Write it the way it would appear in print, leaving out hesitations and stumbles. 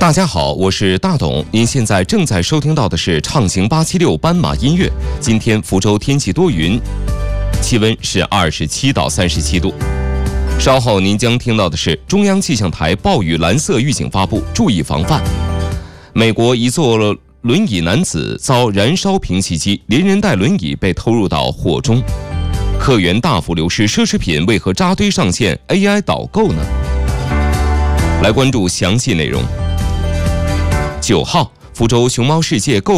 大家好，我是大董，您现在正在收听到的是畅行876斑马音乐。今天福州天气多云，气温是27到37度。稍后您将听到的是中央气象台暴雨蓝色预警发布，注意防范。美国一座轮椅男子遭燃烧瓶袭击，连人带轮椅被偷入到货中。客源大幅流失，奢侈品为何扎堆上线 AI 导购呢？来关注详细内容。9号，福州熊猫世界购